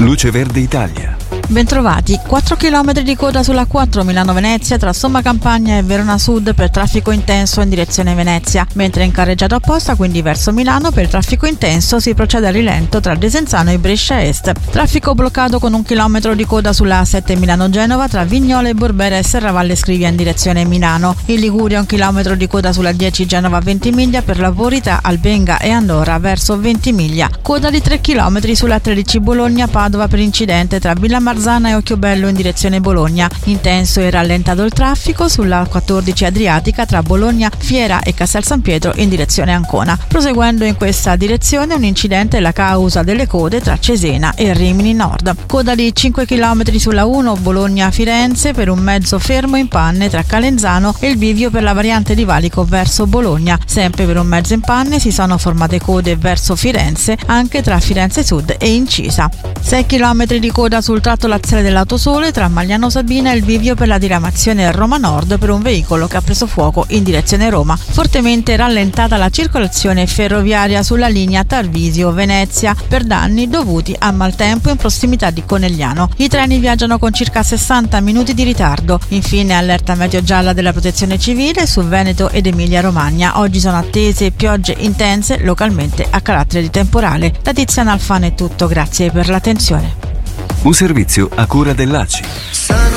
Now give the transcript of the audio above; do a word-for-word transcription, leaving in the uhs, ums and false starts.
Luce Verde Italia. Bentrovati, quattro chilometri di coda sulla quattro Milano-Venezia tra Somma Campagna e Verona Sud per traffico intenso in direzione Venezia, mentre in carreggiata opposta, quindi verso Milano, per traffico intenso si procede a rilento tra Desenzano e Brescia Est. Traffico bloccato con un chilometro di coda sulla A sette Milano-Genova tra Vignola e Borbera e Serravalle Scrivia in direzione Milano. In Liguria un chilometro di coda sulla dieci Genova-Ventimiglia per lavori tra Albenga e Andorra verso Ventimiglia. Coda di tre chilometri sulla tredici Bologna-Padova per incidente tra Villa Marzana e Occhiobello in direzione Bologna. Intenso e rallentato il traffico sulla quattordici Adriatica tra Bologna, Fiera e Castel San Pietro in direzione Ancona. Proseguendo in questa direzione un incidente è la causa delle code tra Cesena e Rimini Nord. Coda di cinque chilometri sulla uno Bologna-Firenze per un mezzo fermo in panne tra Calenzano e il bivio per la variante di Valico verso Bologna. Sempre per un mezzo in panne si sono formate code verso Firenze anche tra Firenze Sud e Incisa. sei chilometri di coda sul tratto laziale dell'Autosole tra Magliano Sabina e il bivio per la diramazione Roma Nord per un veicolo che ha preso fuoco in direzione Roma. Fortemente rallentata la circolazione ferroviaria sulla linea Tarvisio-Venezia per danni dovuti a maltempo in prossimità di Conegliano. I treni viaggiano con circa sessanta minuti di ritardo. Infine allerta meteo gialla della Protezione Civile su Veneto ed Emilia Romagna. Oggi sono attese piogge intense localmente a carattere di temporale. Da Tiziana Alfano è tutto, grazie per l'attenzione. Un servizio a cura dell'A C I.